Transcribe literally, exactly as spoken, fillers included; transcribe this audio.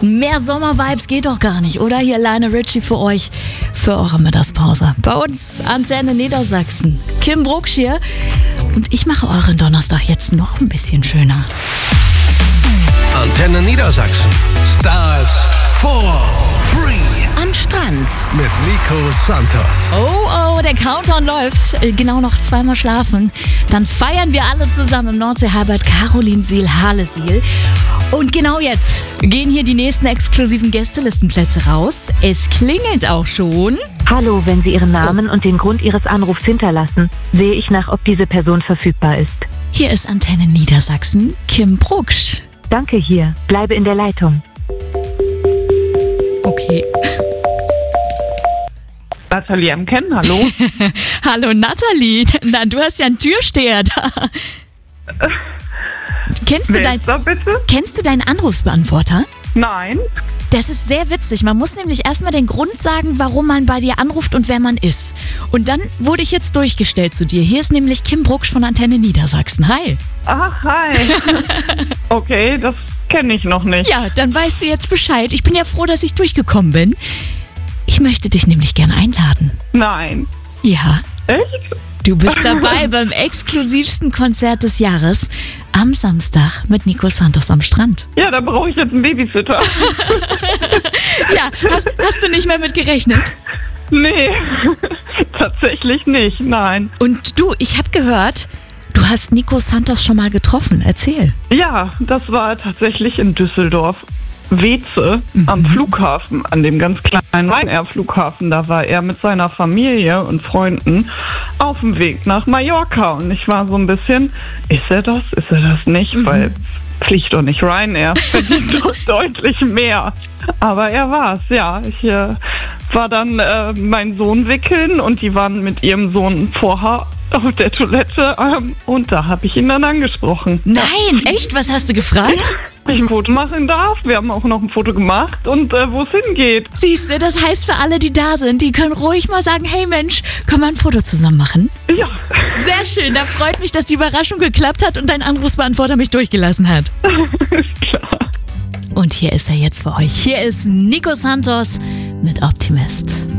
Mehr Sommer-Vibes geht doch gar nicht, oder? Hier Lionel Richie für euch, für eure Mittagspause. Bei uns Antenne Niedersachsen. Kim Brucksch hier. Und ich mache euren Donnerstag jetzt noch ein bisschen schöner. Antenne Niedersachsen. Stars for free. Am Strand. Mit Nico Santos. Oh, oh, der Countdown läuft. Genau noch zweimal schlafen. Dann feiern wir alle zusammen im Nordsee-Halbad Carolinsiel-Harlesiel. Und genau jetzt gehen hier die nächsten exklusiven Gästelistenplätze raus. Es klingelt auch schon. Hallo, wenn Sie Ihren Namen und den Grund Ihres Anrufs hinterlassen, sehe ich nach, ob diese Person verfügbar ist. Hier ist Antenne Niedersachsen, Kim Brucksch. Danke, hier. Bleibe in der Leitung. Okay. Nathalie Emken, hallo. Hallo Nathalie. Na, du hast ja einen Türsteher da. Kennst du, Wer dein, ist da bitte? kennst du deinen Anrufsbeantworter? Nein. Das ist sehr witzig. Man muss nämlich erstmal den Grund sagen, warum man bei dir anruft und wer man ist. Und dann wurde ich jetzt durchgestellt zu dir. Hier ist nämlich Kim Brucksch von Antenne Niedersachsen. Hi. Ach, hi. Okay, das kenne ich noch nicht. Ja, dann weißt du jetzt Bescheid. Ich bin ja froh, dass ich durchgekommen bin. Ich möchte dich nämlich gerne einladen. Nein. Ja. Echt? Du bist dabei beim exklusivsten Konzert des Jahres am Samstag mit Nico Santos am Strand. Ja, da brauche ich jetzt einen Babysitter. Ja, hast, hast du nicht mehr mit gerechnet? Nee, tatsächlich nicht, nein. Und du, ich habe gehört, du hast Nico Santos schon mal getroffen. Erzähl. Ja, das war tatsächlich in Düsseldorf. Weze mhm. am Flughafen, an dem ganz kleinen Ryanair-Flughafen. Da war er mit seiner Familie und Freunden auf dem Weg nach Mallorca. Und ich war so ein bisschen, ist er das, ist er das nicht? Mhm. Weil fliegt doch nicht Ryanair, verdient doch deutlich mehr. Aber er war's, ja. Ich äh, war dann äh, meinen Sohn wickeln und die waren mit ihrem Sohn vorher auf der Toilette ähm, und da habe ich ihn dann angesprochen. Nein, echt? Was hast du gefragt? Ob ich ein Foto machen darf. Wir haben auch noch ein Foto gemacht und äh, wo es hingeht. Siehst du, das heißt für alle, die da sind, die können ruhig mal sagen, hey Mensch, können wir ein Foto zusammen machen? Ja. Sehr schön, da freut mich, dass die Überraschung geklappt hat und dein Anrufsbeantworter mich durchgelassen hat. Ist klar. Und hier ist er jetzt für euch. Hier ist Nico Santos mit Optimist.